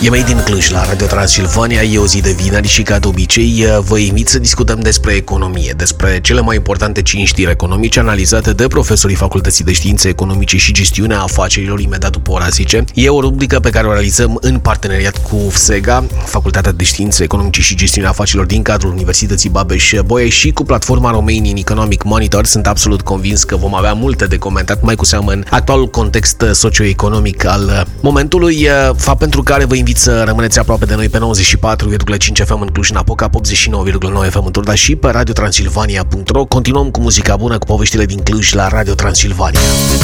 E Made in Cluj la Radio Transilvania, e o zi de vineri și ca de obicei vă invit să discutăm despre economie, despre cele mai importante 5 știri economice analizate de profesorii Facultății de Științe Economice și Gestiunea Afacerilor imediat după ora 10. E o rubrică pe care o realizăm în parteneriat cu FSEGA, Facultatea de Științe Economice și Gestiunea Afacerilor din cadrul Universității Babeș-Bolyai și cu platforma Romanian Economic Monitor. Sunt absolut convins că vom avea multe de comentat, mai cu seamă în actualul context socioeconomic al momentului, fapt pentru care vă invit să rămâneți aproape de noi pe 94,5 FM în Cluj-Napoca, 89,9 FM în Turda și pe radiotransilvania.ro. Continuăm cu muzica bună, cu poveștile din Cluj la Radio Transilvania.